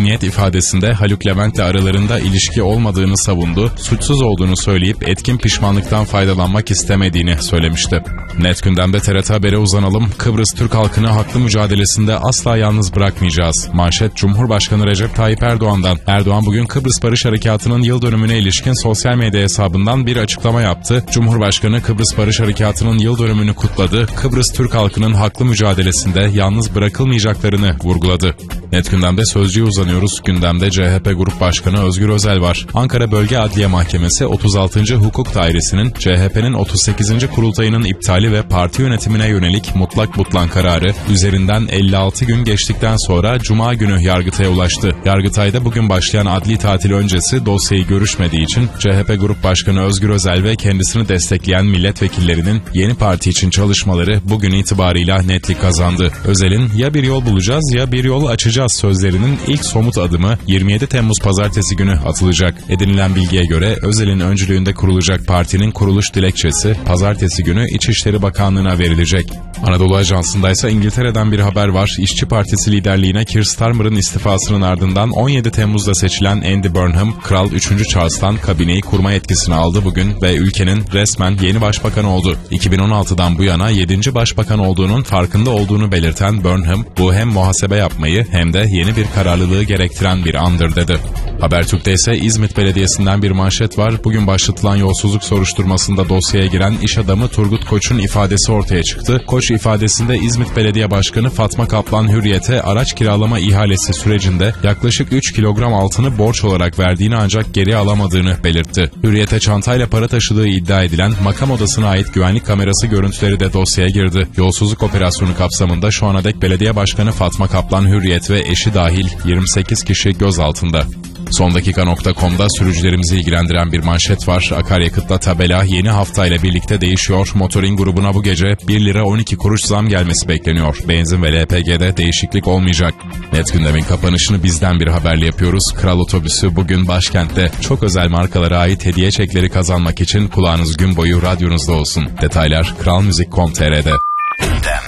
emniyet ifadesinde Haluk Levent'le aralarında ilişki olmadığını savundu, suçsuz olduğunu söyleyip etkin pişmanlıktan faydalanmak istemediğini söylemişti. Net gündemde TRT Haber'e uzanalım. Kıbrıs Türk halkını haklı mücadelesinde asla yalnız bırakmayacağız. Manşet Cumhurbaşkanı Recep Tayyip Erdoğan'dan. Erdoğan bugün Kıbrıs Barış Harekatı'nın yıl dönümüne ilişkin sosyal medya hesabından bir açıklama yaptı. Cumhurbaşkanı Kıbrıs Barış Harekatı'nın yıl dönümünü kutladı. Kıbrıs Türk halkının haklı mücadelesinde yalnız bırakılmayacaklarını vurguladı. Net gündemde Sözcü'ye uzanıyoruz. Gündemde CHP Grup Başkanı Özgür Özel var. Ankara Bölge Adliye Mahkemesi 36. Hukuk Dairesi'nin CHP'nin 38. kurultayının iptali ve parti yönetimine yönelik mutlak butlan kararı üzerinden 56 gün geçtikten sonra Cuma günü Yargıtay'a ulaştı. Yargıtay'da bugün başlayan adli tatil öncesi dosyayı görüşmediği için CHP Grup Başkanı Özgür Özel ve kendisini destekleyen milletvekillerinin yeni parti için çalışmaları bugün itibarıyla netlik kazandı. Özel'in "ya bir yol bulacağız ya bir yol açacağız" sözlerinin ilk somut adımı 27 Temmuz Pazartesi günü atılacak. Edinilen bilgiye göre Özel'in öncülüğünde kurulacak partinin kuruluş dilekçesi Pazartesi günü İçişleri Bakanlığı'na verilecek. Anadolu Ajansı'ndaysa İngiltere'den bir haber var. İşçi Partisi liderliğine Keir Starmer'ın istifasının ardından 17 Temmuz'da seçilen Andy Burnham, Kral 3. Charles'tan kabineyi kurma yetkisini aldı bugün ve ülkenin resmen yeni başbakanı oldu. 2016'dan bu yana 7. başbakan olduğunun farkında olduğunu belirten Burnham, bu hem muhasebe yapmayı hem de yeni bir kararlılığı gerektiren bir andır dedi. Habertürk'te ise İzmit Belediyesi'nden bir manşet var. Bugün başlatılan yolsuzluk soruşturmasında dosyaya giren iş adamı Turgut Koç'un ifadesi ortaya çıktı. Koç ifadesinde İzmit Belediye Başkanı Fatma Kaplan Hürriyet'e araç kiralama ihalesi sürecinde yaklaşık 3 kilogram altını borç olarak verdiğini ancak geri alamadığını belirtti. Hürriyet'e çantayla para taşıdığı iddia edilen makam odasına ait güvenlik kamerası görüntüleri de dosyaya girdi. Yolsuzluk operasyonu kapsamında şu ana dek Belediye Başkanı Fatma Kaplan Hürriyet ve eşi dahil 28 kişi gözaltında. Sondakika.com'da sürücülerimizi ilgilendiren bir manşet var. Akaryakıtla tabela yeni haftayla birlikte değişiyor. Motorin grubuna bu gece 1 lira 12 kuruş zam gelmesi bekleniyor. Benzin ve LPG'de değişiklik olmayacak. Net gündemin kapanışını bizden bir haberle yapıyoruz. Kral Otobüsü bugün başkentte çok özel markalara ait hediye çekleri kazanmak için kulağınız gün boyu radyonuzda olsun. Detaylar kralmuzik.com.tr'de. Gündem.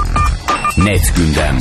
Net gündem.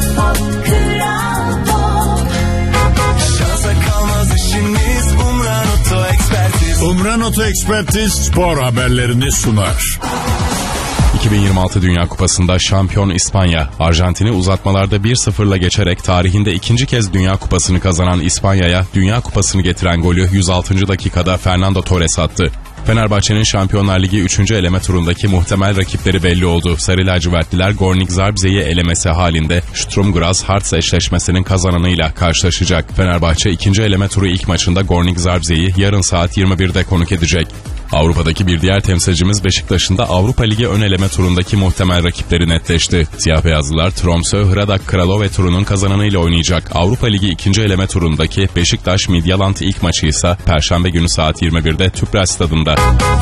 Umran Oto Ekspertiz spor haberlerini sunar. 2026 Dünya Kupası'nda şampiyon İspanya, Arjantin'i uzatmalarda 1-0'la geçerek tarihinde ikinci kez Dünya Kupası'nı kazanan İspanya'ya Dünya Kupası'nı getiren golü 106. dakikada Fernando Torres attı. Fenerbahçe'nin Şampiyonlar Ligi 3. eleme turundaki muhtemel rakipleri belli oldu. Sarı lacivertliler Gornik Zabrze'yi elemesi halinde Sturm Graz Harz eşleşmesinin kazananıyla karşılaşacak. Fenerbahçe 2. eleme turu ilk maçında Gornik Zabrze'yi yarın saat 21'de konuk edecek. Avrupa'daki bir diğer temsilcimiz Beşiktaş'ın da Avrupa Ligi ön eleme turundaki muhtemel rakipleri netleşti. Siyah beyazlılar Tromsø Hradak Kralove turunun kazananıyla oynayacak. Avrupa Ligi 2. eleme turundaki Beşiktaş Midtjylland ilk maçı ise Perşembe günü saat 21'de Tüpraş stadında.